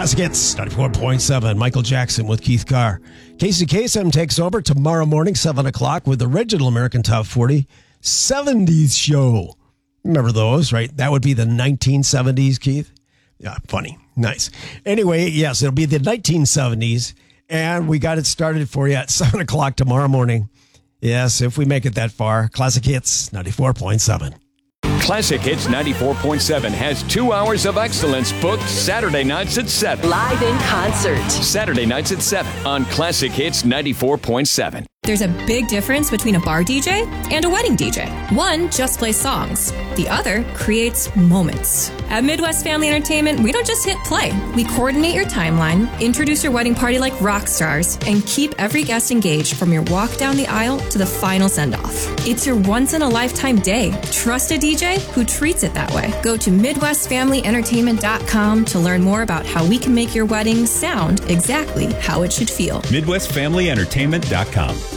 Classic Hits, 94.7. Michael Jackson with Keith Carr. Casey Kasem takes over tomorrow morning, 7 o'clock, with the original American Top 40 70s show. Remember those, right? That would be the 1970s, Keith. Yeah, funny. Nice. Anyway, yes, it'll be the 1970s, and we got it started for you at 7 o'clock tomorrow morning. Yes, if we make it that far. Classic Hits, 94.7. Classic Hits 94.7 has 2 hours of excellence booked Saturday nights at 7. Live in concert. Saturday nights at 7 on Classic Hits 94.7. There's a big difference between a bar DJ and a wedding DJ. One just plays songs. The other creates moments. At Midwest Family Entertainment, we don't just hit play. We coordinate your timeline, introduce your wedding party like rock stars, and keep every guest engaged from your walk down the aisle to the final send-off. It's your once-in-a-lifetime day. Trust a DJ who treats it that way. Go to MidwestFamilyEntertainment.com to learn more about how we can make your wedding sound exactly how it should feel. MidwestFamilyEntertainment.com.